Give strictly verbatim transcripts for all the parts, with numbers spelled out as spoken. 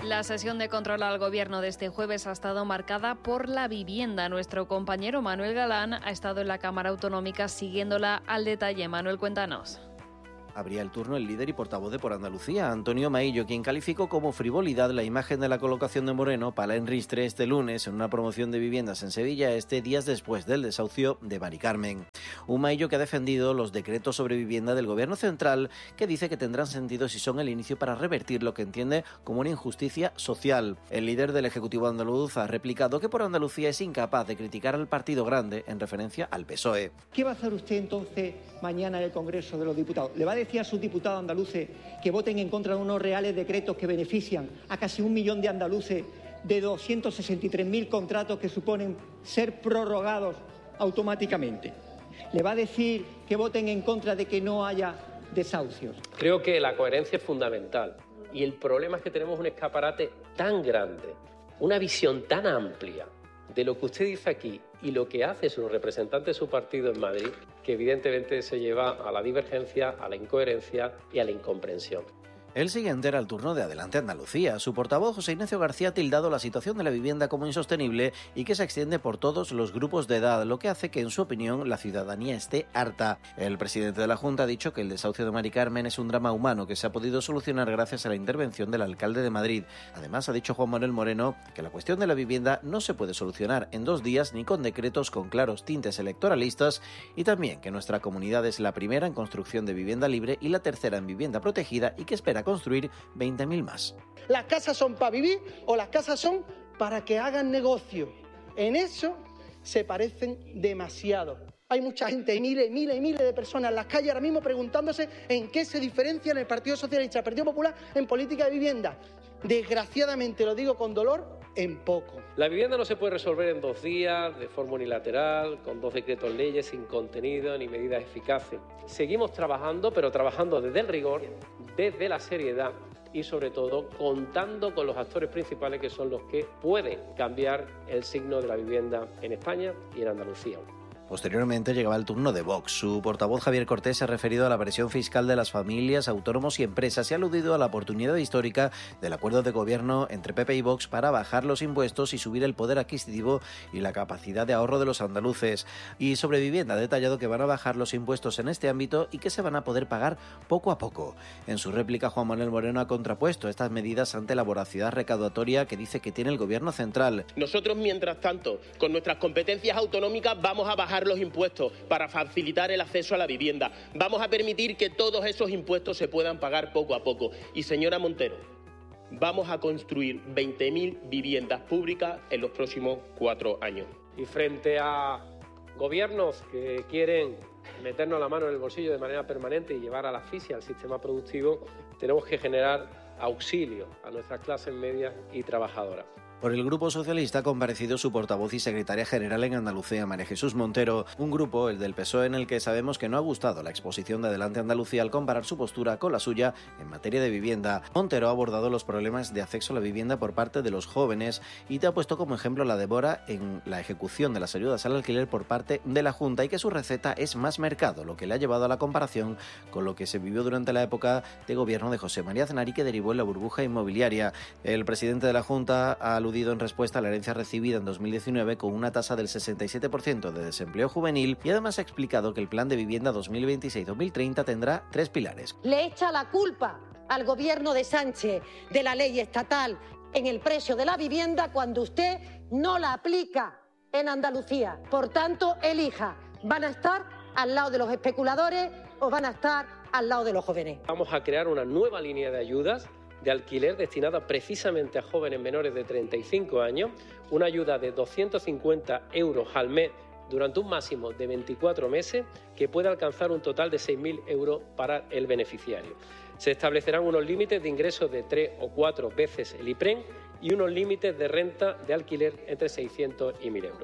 La sesión de control al Gobierno de este jueves ha estado marcada por la vivienda. Nuestro compañero Manuel Galán ha estado en la Cámara Autonómica siguiéndola al detalle. Manuel, cuéntanos. Abría el turno el líder y portavoz de Por Andalucía, Antonio Maillo, quien calificó como frivolidad la imagen de la colocación de Moreno para en Ristre este lunes en una promoción de viviendas en Sevilla, este días después del desahucio de Mari Carmen. Un Maillo que ha defendido los decretos sobre vivienda del Gobierno central, que dice que tendrán sentido si son el inicio para revertir lo que entiende como una injusticia social. El líder del Ejecutivo andaluz ha replicado que Por Andalucía es incapaz de criticar al partido grande en referencia al P S O E. ¿Qué va a hacer usted entonces mañana en el Congreso de los Diputados? ¿Le va a decir a sus diputados andaluces que voten en contra de unos reales decretos que benefician a casi un millón de andaluces, de doscientos sesenta y tres mil contratos que suponen ser prorrogados automáticamente? ¿Le va a decir que voten en contra de que no haya desahucios? Creo que la coherencia es fundamental y el problema es que tenemos un escaparate tan grande, una visión tan amplia de lo que usted dice aquí y lo que hace su representante de su partido en Madrid, que evidentemente se lleva a la divergencia, a la incoherencia y a la incomprensión. El siguiente era el turno de Adelante Andalucía. Su portavoz, José Ignacio García, ha tildado la situación de la vivienda como insostenible y que se extiende por todos los grupos de edad, lo que hace que, en su opinión, la ciudadanía esté harta. El presidente de la Junta ha dicho que el desahucio de Mari Carmen es un drama humano que se ha podido solucionar gracias a la intervención del alcalde de Madrid. Además, ha dicho Juan Manuel Moreno que la cuestión de la vivienda no se puede solucionar en dos días ni con decretos con claros tintes electoralistas, y también que nuestra comunidad es la primera en construcción de vivienda libre y la tercera en vivienda protegida y que espera construir veinte mil más. ¿Las casas son para vivir o las casas son para que hagan negocio? En eso se parecen demasiado. Hay mucha gente, hay miles, miles y miles de personas en las calles ahora mismo preguntándose en qué se diferencian el Partido Socialista y el Partido Popular en política de vivienda. Desgraciadamente, lo digo con dolor, en poco. La vivienda no se puede resolver en dos días, de forma unilateral, con dos decretos leyes sin contenido ni medidas eficaces. Seguimos trabajando, pero trabajando desde el rigor, desde la seriedad y, sobre todo, contando con los actores principales que son los que pueden cambiar el signo de la vivienda en España y en Andalucía. Posteriormente llegaba el turno de Vox. Su portavoz Javier Cortés se ha referido a la presión fiscal de las familias, autónomos y empresas y ha aludido a la oportunidad histórica del acuerdo de gobierno entre P P y Vox para bajar los impuestos y subir el poder adquisitivo y la capacidad de ahorro de los andaluces. Y sobre vivienda ha detallado que van a bajar los impuestos en este ámbito y que se van a poder pagar poco a poco. En su réplica, Juan Manuel Moreno ha contrapuesto estas medidas ante la voracidad recaudatoria que dice que tiene el gobierno central. Nosotros, mientras tanto, con nuestras competencias autonómicas vamos a bajar los impuestos para facilitar el acceso a la vivienda. Vamos a permitir que todos esos impuestos se puedan pagar poco a poco. Y, señora Montero, vamos a construir veinte mil viviendas públicas en los próximos cuatro años. Y frente a gobiernos que quieren meternos la mano en el bolsillo de manera permanente y llevar a la asfixia al sistema productivo, tenemos que generar auxilio a nuestras clases medias y trabajadoras. Por el Grupo Socialista ha comparecido su portavoz y secretaria general en Andalucía, María Jesús Montero, un grupo, el del P S O E, en el que sabemos que no ha gustado la exposición de Adelante Andalucía al comparar su postura con la suya en materia de vivienda. Montero ha abordado los problemas de acceso a la vivienda por parte de los jóvenes y te ha puesto como ejemplo la demora en la ejecución de las ayudas al alquiler por parte de la Junta y que su receta es más mercado, lo que le ha llevado a la comparación con lo que se vivió durante la época de gobierno de José María Aznar y que derivó en la burbuja inmobiliaria. El presidente de la Junta ha aludido en respuesta a la herencia recibida en dos mil diecinueve con una tasa del sesenta y siete por ciento de desempleo juvenil y además ha explicado que el plan de vivienda dos mil veintiséis dos mil treinta tendrá tres pilares. Le echa la culpa al gobierno de Sánchez de la ley estatal en el precio de la vivienda cuando usted no la aplica en Andalucía. Por tanto, elija, ¿van a estar al lado de los especuladores o van a estar al lado de los jóvenes? Vamos a crear una nueva línea de ayudas de alquiler destinada precisamente a jóvenes menores de treinta y cinco años, una ayuda de doscientos cincuenta euros al mes durante un máximo de veinticuatro meses que puede alcanzar un total de seis mil euros para el beneficiario. Se establecerán unos límites de ingresos de tres o cuatro veces el IPREN y unos límites de renta de alquiler entre seiscientos y mil euros.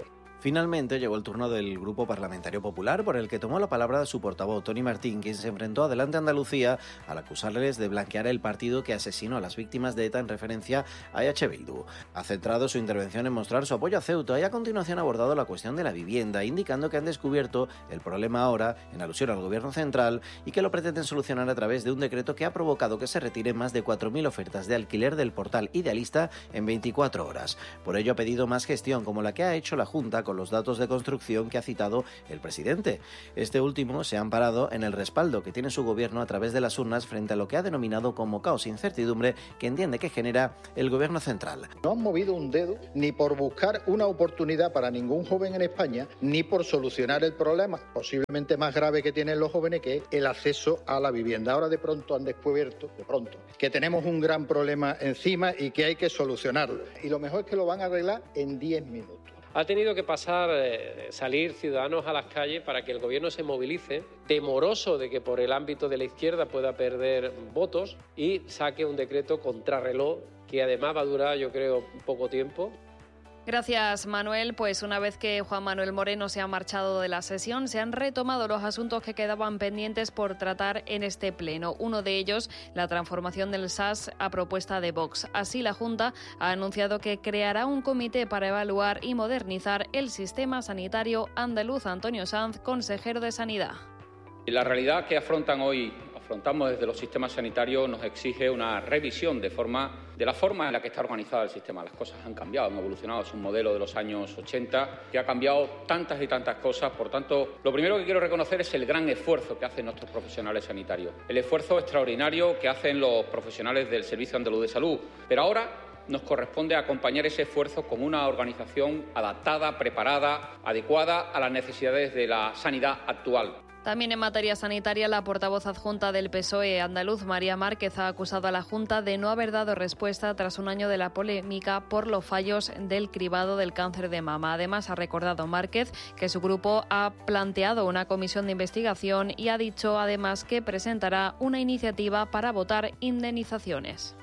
Finalmente llegó el turno del Grupo Parlamentario Popular, por el que tomó la palabra su portavoz Toni Martín, quien se enfrentó a Adelante Andalucía al acusarles de blanquear el partido que asesinó a las víctimas de ETA en referencia a E H Bildu. Ha centrado su intervención en mostrar su apoyo a Ceuta y a continuación ha abordado la cuestión de la vivienda, indicando que han descubierto el problema ahora en alusión al Gobierno central y que lo pretenden solucionar a través de un decreto que ha provocado que se retiren más de cuatro mil ofertas de alquiler del portal Idealista en veinticuatro horas. Por ello ha pedido más gestión, como la que ha hecho la Junta con los datos de construcción que ha citado el presidente. Este último se ha amparado en el respaldo que tiene su gobierno a través de las urnas frente a lo que ha denominado como caos e incertidumbre que entiende que genera el gobierno central. No han movido un dedo ni por buscar una oportunidad para ningún joven en España, ni por solucionar el problema posiblemente más grave que tienen los jóvenes, que es el acceso a la vivienda. Ahora de pronto han descubierto, de pronto, que tenemos un gran problema encima y que hay que solucionarlo. Y lo mejor es que lo van a arreglar en diez minutos. Ha tenido que pasar, eh, salir ciudadanos a las calles para que el gobierno se movilice, temoroso de que por el ámbito de la izquierda pueda perder votos y saque un decreto contrarreloj que además va a durar, yo creo, poco tiempo. Gracias, Manuel. Pues una vez que Juan Manuel Moreno se ha marchado de la sesión, se han retomado los asuntos que quedaban pendientes por tratar en este pleno. Uno de ellos, la transformación del S A S a propuesta de Vox. Así, la Junta ha anunciado que creará un comité para evaluar y modernizar el sistema sanitario andaluz. Antonio Sanz, consejero de Sanidad. La realidad que afrontan hoy, afrontamos desde los sistemas sanitarios, nos exige una revisión de forma de la forma en la que está organizado el sistema. Las cosas han cambiado, han evolucionado, es un modelo de los años ochenta que ha cambiado tantas y tantas cosas. Por tanto, lo primero que quiero reconocer es el gran esfuerzo que hacen nuestros profesionales sanitarios, el esfuerzo extraordinario que hacen los profesionales del Servicio Andaluz de Salud. Pero ahora nos corresponde acompañar ese esfuerzo con una organización adaptada, preparada, adecuada a las necesidades de la sanidad actual. También en materia sanitaria, la portavoz adjunta del P S O E andaluz, María Márquez, ha acusado a la Junta de no haber dado respuesta tras un año de la polémica por los fallos del cribado del cáncer de mama. Además, ha recordado Márquez que su grupo ha planteado una comisión de investigación y ha dicho además que presentará una iniciativa para votar indemnizaciones.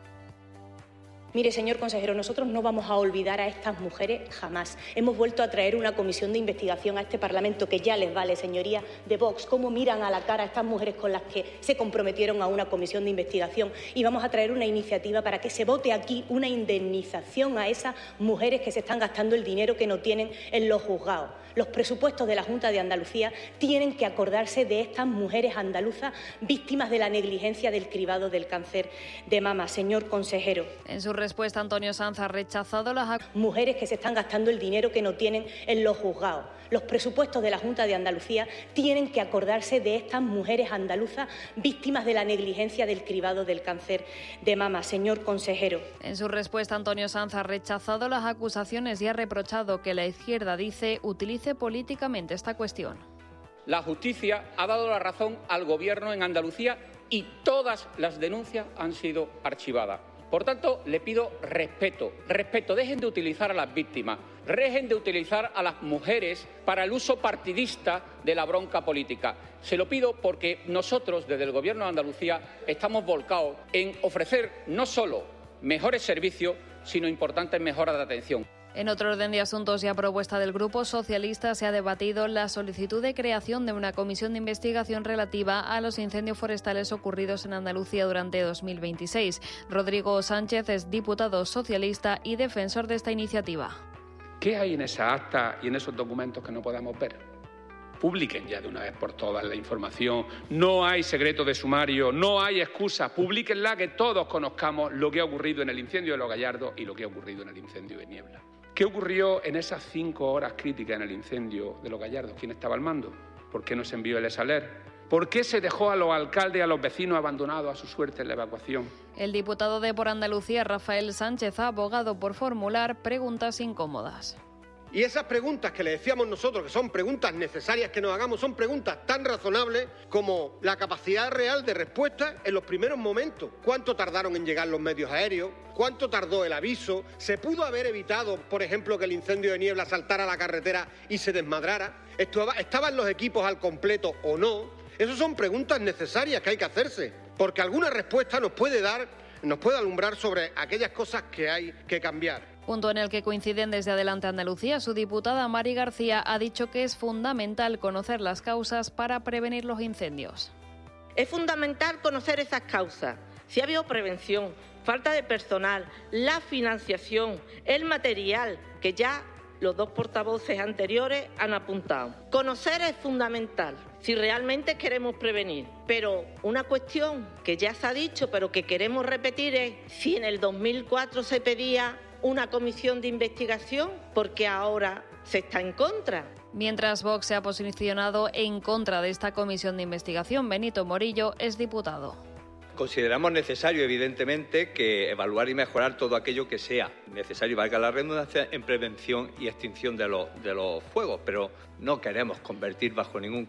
Mire, señor consejero, nosotros no vamos a olvidar a estas mujeres jamás. Hemos vuelto a traer una comisión de investigación a este Parlamento que ya les vale, señoría de Vox, cómo miran a la cara a estas mujeres con las que se comprometieron a una comisión de investigación, y vamos a traer una iniciativa para que se vote aquí una indemnización a esas mujeres que se están gastando el dinero que no tienen en los juzgados. Los presupuestos de la Junta de Andalucía tienen que acordarse de estas mujeres andaluzas víctimas de la negligencia del cribado del cáncer de mama, señor consejero. En su respuesta, Antonio Sanz ha rechazado las mujeres que se están gastando el dinero que no tienen en los juzgados. Los presupuestos de la Junta de Andalucía tienen que acordarse de estas mujeres andaluzas víctimas de la negligencia del cribado del cáncer de mama, señor consejero. En su respuesta, Antonio Sanz ha rechazado las acusaciones y ha reprochado que la izquierda, dice, utilice políticamente esta cuestión. La justicia ha dado la razón al Gobierno en Andalucía y todas las denuncias han sido archivadas. Por tanto, le pido respeto, respeto. Dejen de utilizar a las víctimas, dejen de utilizar a las mujeres para el uso partidista de la bronca política. Se lo pido porque nosotros, desde el Gobierno de Andalucía, estamos volcados en ofrecer no solo mejores servicios, sino importantes mejoras de atención. En otro orden de asuntos y a propuesta del Grupo Socialista, se ha debatido la solicitud de creación de una comisión de investigación relativa a los incendios forestales ocurridos en Andalucía durante dos mil veintiséis. Rodrigo Sánchez es diputado socialista y defensor de esta iniciativa. ¿Qué hay en esa acta y en esos documentos que no podamos ver? Publiquen ya de una vez por todas la información. No hay secreto de sumario, no hay excusa. Publíquenla, que todos conozcamos lo que ha ocurrido en el incendio de Los Gallardos y lo que ha ocurrido en el incendio de Niebla. ¿Qué ocurrió en esas cinco horas críticas en el incendio de Los Gallardos? ¿Quién estaba al mando? ¿Por qué no se envió el ESALER? ¿Por qué se dejó a los alcaldes y a los vecinos abandonados a su suerte en la evacuación? El diputado de Por Andalucía, Rafael Sánchez, ha abogado por formular preguntas incómodas. Y esas preguntas que le decíamos nosotros, que son preguntas necesarias que nos hagamos, son preguntas tan razonables como la capacidad real de respuesta en los primeros momentos. ¿Cuánto tardaron en llegar los medios aéreos? ¿Cuánto tardó el aviso? ¿Se pudo haber evitado, por ejemplo, que el incendio de Niebla saltara a la carretera y se desmadrara? ¿Estaban los equipos al completo o no? Esas son preguntas necesarias que hay que hacerse, porque alguna respuesta nos puede dar, nos puede alumbrar sobre aquellas cosas que hay que cambiar. Punto en el que coinciden desde Adelante Andalucía. Su diputada Mari García ha dicho que es fundamental conocer las causas para prevenir los incendios. Es fundamental conocer esas causas. Si ha habido prevención, falta de personal, la financiación, el material, que ya los dos portavoces anteriores han apuntado. Conocer es fundamental si realmente queremos prevenir. Pero una cuestión que ya se ha dicho, pero que queremos repetir es si en el dos mil cuatro se pedía una comisión de investigación, porque ahora se está en contra. Mientras Vox se ha posicionado en contra de esta comisión de investigación, Benito Morillo es diputado. Consideramos necesario, evidentemente, que evaluar y mejorar todo aquello que sea necesario, valga la redundancia, en prevención y extinción de los, de los fuegos, pero no queremos convertir bajo ningún